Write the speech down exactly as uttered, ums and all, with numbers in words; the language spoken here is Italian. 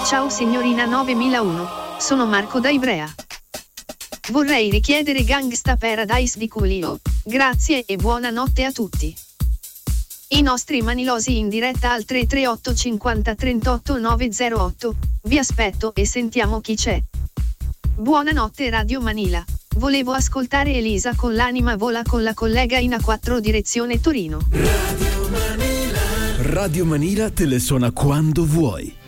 Ciao signorina novemilauno, sono Marco da Ivrea. Vorrei richiedere Gangsta Paradise di Coolio. Grazie e buonanotte a tutti. I nostri manilosi in diretta al tre tre otto cinquanta trentotto novecentootto. Vi aspetto e sentiamo chi c'è. Buonanotte Radio Manila. Volevo ascoltare Elisa con l'anima vola con la collega in A quattro direzione Torino. Radio Manila. Radio Manila te le suona quando vuoi.